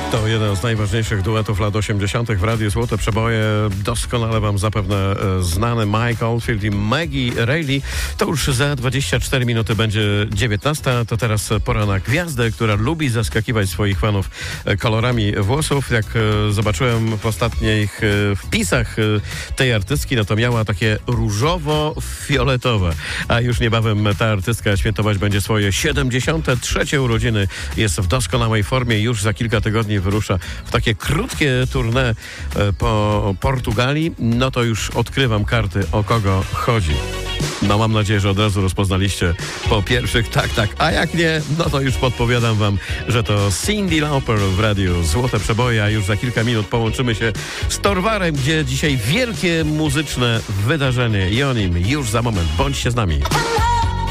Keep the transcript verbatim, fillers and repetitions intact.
To jeden z najważniejszych duetów lat osiemdziesiątych w Radiu Złote Przeboje. Doskonale wam zapewne e, znany Mike Oldfield i Maggie Reilly. To już za dwadzieścia cztery minuty będzie dziewiętnasta. To teraz pora na gwiazdę, która lubi zaskakiwać swoich fanów e, kolorami włosów. Jak e, zobaczyłem w ostatnich e, wpisach e, tej artystki, no to miała takie różowo-fioletowe. A już niebawem ta artystka świętować będzie swoje siedemdziesiąte trzecie urodziny. Jest w doskonałej formie. Już za kilka tygodni wyrusza w takie krótkie tournée po Portugalii. No to już odkrywam karty, o kogo chodzi. No mam nadzieję, że od razu rozpoznaliście po pierwszych tak, tak, a jak nie, no to już podpowiadam wam, że to Cyndi Lauper w Radiu Złote Przeboje, a już za kilka minut połączymy się z Torwarem, gdzie dzisiaj wielkie muzyczne wydarzenie i o nim już za moment. Bądźcie z nami.